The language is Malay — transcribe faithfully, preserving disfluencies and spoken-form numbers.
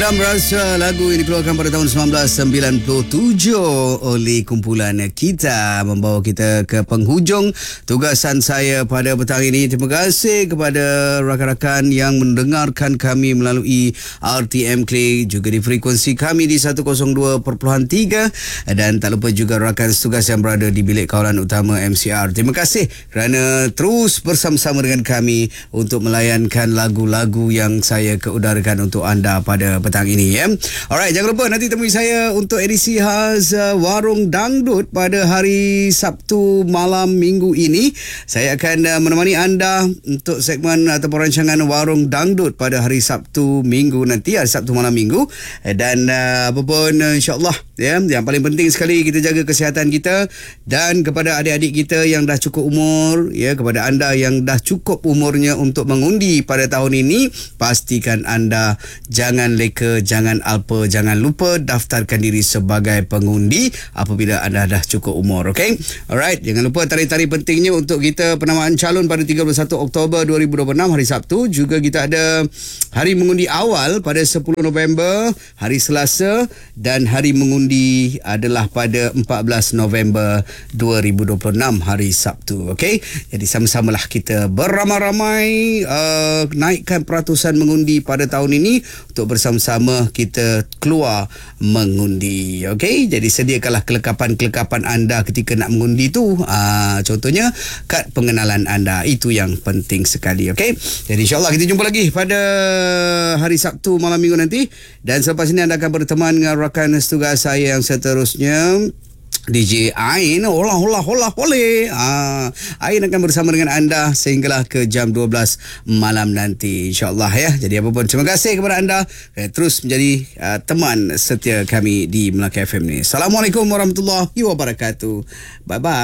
Padam Rasa, lagu ini dikeluarkan pada tahun sembilan belas sembilan puluh tujuh oleh kumpulan kita, membawa kita ke penghujung tugasan saya pada petang ini. Terima kasih kepada rakan-rakan yang mendengarkan kami melalui R T M Klik, juga di frekuensi kami di seratus dua perpuluhan tiga, dan tak lupa juga rakan tugas yang berada di bilik kawalan utama M C R. Terima kasih kerana terus bersama-sama dengan kami untuk melayankan lagu-lagu yang saya keudarakan untuk anda pada petang ini, ya. Alright, jangan lupa nanti temui saya untuk edisi khas uh, Warung Dangdut pada hari Sabtu malam minggu ini. Saya akan uh, menemani anda untuk segmen ataupun rancangan Warung Dangdut pada hari Sabtu minggu nanti, hari Sabtu malam minggu. Dan uh, apapun uh, insya-Allah, ya, yang paling penting sekali kita jaga kesihatan kita. Dan kepada adik-adik kita yang dah cukup umur, ya, kepada anda yang dah cukup umurnya untuk mengundi pada tahun ini, pastikan anda jangan leka, jangan alpa, jangan lupa daftarkan diri sebagai pengundi apabila anda dah cukup umur. Okey, alright, jangan lupa tarikh-tarikh pentingnya untuk kita penamaan calon pada tiga puluh satu Oktober dua ribu dua puluh enam, hari Sabtu. Juga kita ada hari mengundi awal pada sepuluh November, hari Selasa, dan hari mengundi adalah pada empat belas November dua ribu dua puluh enam, hari Sabtu. Okey, jadi sama-samalah kita beramai-ramai uh, naikkan peratusan mengundi pada tahun ini untuk bersama-sama kita keluar mengundi. Okey, jadi sediakanlah kelengkapan-kelengkapan anda ketika nak mengundi tu. Uh, contohnya kad pengenalan anda, itu yang penting sekali. Okey, jadi insyaAllah kita jumpa lagi pada hari Sabtu malam minggu nanti. Dan selepas ini anda akan berteman dengan rakan tugas saya yang seterusnya, D J Ain. Hola hola hola hole. Ah, Ain akan bersama dengan anda sehinggalah ke jam dua belas malam nanti, insya-Allah, ya. Jadi apa pun, terima kasih kepada anda eh, terus menjadi uh, teman setia kami di Melaka F M ni. Assalamualaikum warahmatullahi wabarakatuh. Bye bye.